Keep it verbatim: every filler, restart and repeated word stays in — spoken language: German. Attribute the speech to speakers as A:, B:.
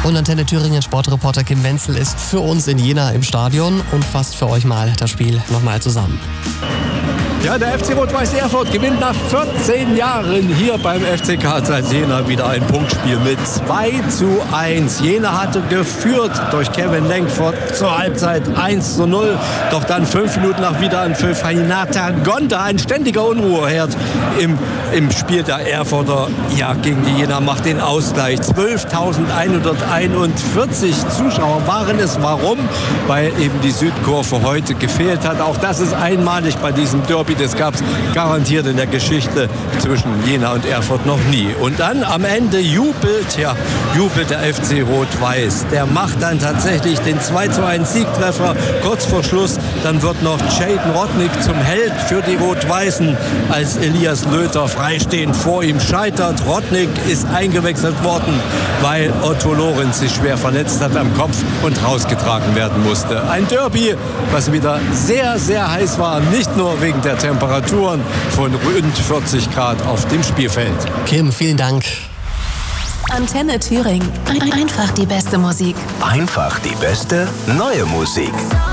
A: Und Antenne Thüringen Sportreporter Kim Wenzel ist für uns in Jena im Stadion und fasst für euch mal das Spiel nochmal zusammen.
B: Ja, der F C Rot-Weiß Erfurt gewinnt nach vierzehn Jahren hier beim F C K Jena wieder ein Punktspiel mit zwei zu eins. Jena hatte geführt durch Kevin Lenkford zur Halbzeit eins zu null. Doch dann fünf Minuten nach Wiederanpfiff Hinata Gonda, ein ständiger Unruheherd im, im Spiel der Erfurter. Ja, gegen die Jena macht den Ausgleich. zwölftausendeinhunderteinundvierzig Zuschauer waren es. Warum? Weil eben die Südkurve heute gefehlt hat. Auch das ist einmalig bei diesem Derby. Das gab es garantiert in der Geschichte zwischen Jena und Erfurt noch nie. Und dann am Ende jubelt, ja, jubelt der F C Rot-Weiß. Der macht dann tatsächlich den zwei zu eins Siegtreffer kurz vor Schluss. Dann wird noch Jaden Rodnick zum Held für die Rot-Weißen, als Elias Löter freistehend vor ihm scheitert. Rodnick ist eingewechselt worden, weil Otto Lorenz sich schwer verletzt hat am Kopf und rausgetragen werden musste. Ein Derby, was wieder sehr, sehr heiß war. Nicht nur wegen der Temperaturen von rund vierzig Grad auf dem Spielfeld.
A: Kim, vielen Dank.
C: Antenne Thüringen. Einfach die beste Musik.
D: Einfach die beste neue Musik.